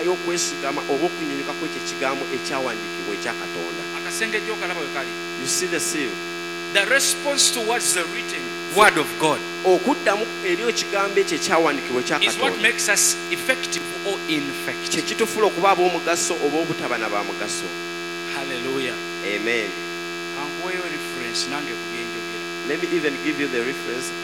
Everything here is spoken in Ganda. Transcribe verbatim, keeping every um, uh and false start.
y'okwesigama oba okunyunyuka kw'ekyo ekigambo ekyawandiikibwa ekya Katonda. Akasengejjo okalaba we kali. You see the seal? The response towards the written word of God okuddamu eri ekigambo ekyo ekyawandiikibwa ekya is what Katonda makes us effective or ineffective. kye kitufuula okuba ab'omugaso oba obutaba na ba mugaso. Hallelujah. Amen. Kankuweeyo reference nange ku byenjogera. Let me even give you the reference.